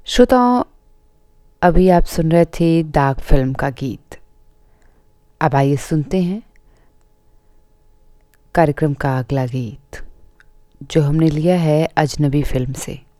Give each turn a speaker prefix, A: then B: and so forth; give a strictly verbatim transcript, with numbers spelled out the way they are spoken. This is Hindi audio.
A: श्रोताओं, अभी आप सुन रहे थे दाग फिल्म का गीत। अब आइए सुनते हैं कार्यक्रम का अगला गीत, जो हमने लिया है अजनबी फिल्म से।